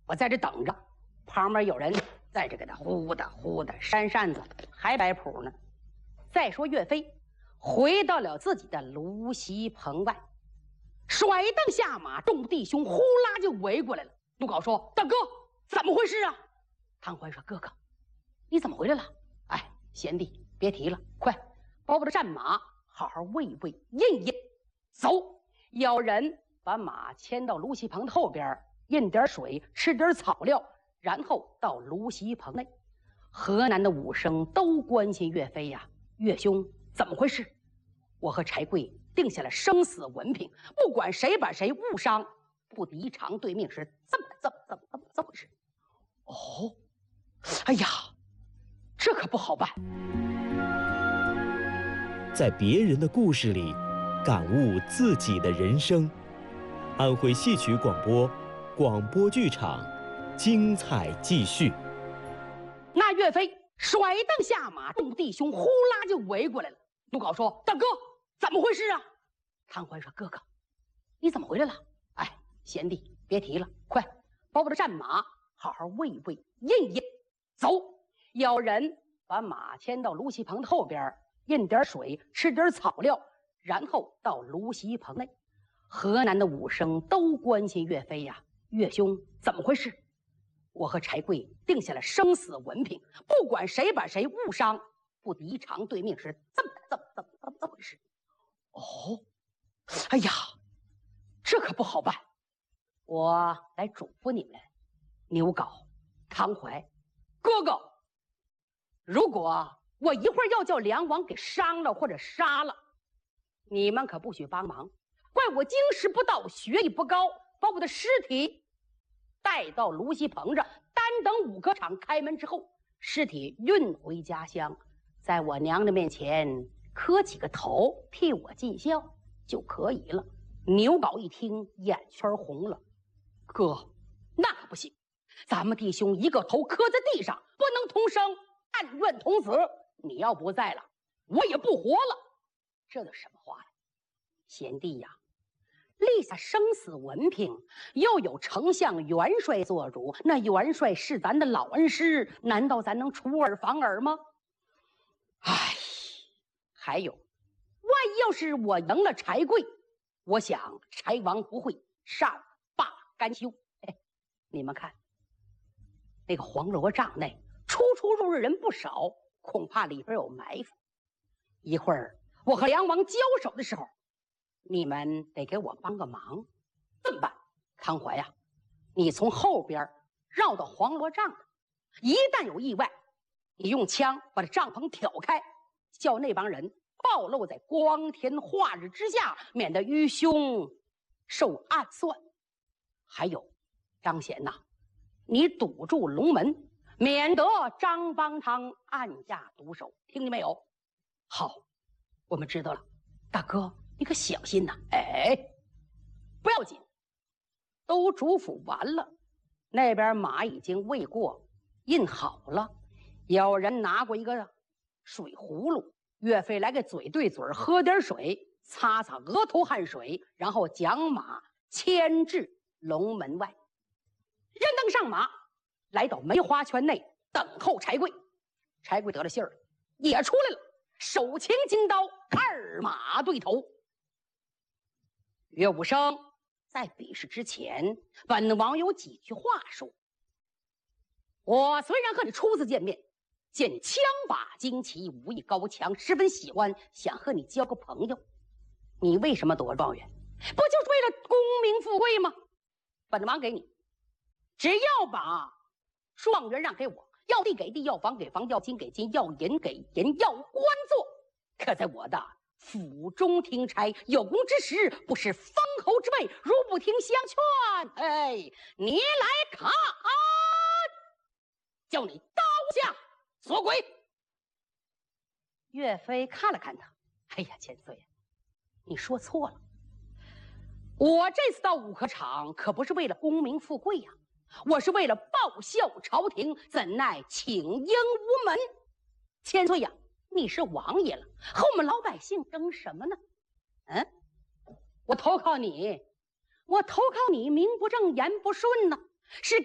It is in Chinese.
我在这等着，旁边有人在这给他呼的呼的扇扇子，还摆谱呢。再说岳飞回到了自己的芦席棚外，甩蹬下马，众弟兄呼啦就围过来了。陆皋说：“大哥，怎么回事啊？”唐怀说：“哥哥，你怎么回来了？哎，贤弟别提了，快把我的战马好好喂喂印印。走，要人把马牵到芦席棚的后边，印点水，吃点草料，然后到芦席棚内。”河南的武生都关心岳飞呀，岳兄怎么回事？我和柴贵定下了生死文凭，不管谁把谁误伤，不敌偿对命，是这么回事。哦，哎呀，这可不好办。 在别人的故事里感悟自己的人生。安徽戏曲广播，广播剧场，精彩继续。 那岳飞甩蹬下马，众弟兄呼啦就围过来了。陆皋说：“大哥，怎么回事啊？”唐怀说：“哥哥，你怎么回来了？哎，贤弟别提了，快把我的战马好好喂喂印印。走，要人把马牵到芦席棚的后边，印点水，吃点草料，然后到芦席棚内。”河南的武生都关心岳飞呀，岳兄怎么回事？我和柴贵定下了生死文凭，不管谁把谁误伤，不敌偿对命，是这么回事。哦，哎呀，这可不好办。我来嘱咐你们，牛皋、唐怀，哥哥，如果我一会儿要叫梁王给伤了或者杀了，你们可不许帮忙，怪我经师不到，学艺不高，把我的尸体带到芦席棚着，单等武科场开门之后，尸体运回家乡，在我娘的面前磕几个头，替我尽孝就可以了。牛皋一听，眼圈红了。哥，那可不行，咱们弟兄一个头磕在地上，不能同生，但愿同死。你要不在了，我也不活了。这都什么话呀？贤弟呀，立下生死文凭，又有丞相元帅做主，那元帅是咱的老恩师，难道咱能出尔反尔吗？唉，还有，万一要是我赢了柴贵，我想柴王不会善罢甘休。你们看，那个黄罗帐内出入的人不少，恐怕里边有埋伏。一会儿我和梁王交手的时候，你们得给我帮个忙。这么办？唐怀呀，你从后边绕到黄罗帐的，一旦有意外，你用枪把这帐篷挑开，叫那帮人暴露在光天化日之下，免得愚兄受暗算。还有张贤呐，你堵住龙门，免得张邦昌暗下毒手，听见没有？好，我们知道了。大哥，你可小心呐！哎，不要紧，都嘱咐完了，那边马已经喂过，印好了。有人拿过一个水葫芦，岳飞来个嘴对嘴，喝点水，擦擦额头汗水，然后将马牵至龙门外，人登上马，来到梅花圈内等候柴贵。柴贵得了信儿，也出来了，手擎金刀，二马对头。岳武生在比试之前，本王有几句话说。我虽然和你初次见面，见你枪法精奇，武艺高强，十分喜欢，想和你交个朋友。你为什么夺状元？不就是为了功名富贵吗？本王给你，只要把状元让给我，要地给地，要房给房，要金给金，要银给银，要官做，可在我的府中听差，有功之时不是封侯之位，如不听相劝，哎，你来看，叫你刀下锁鬼。岳飞看了看他，哎呀，千岁，你说错了，我这次到武科场可不是为了功名富贵呀，我是为了报效朝廷，怎奈请缨无门。千岁呀，你是王爷了，和我们老百姓争什么呢？我投靠你，名不正言不顺呢，是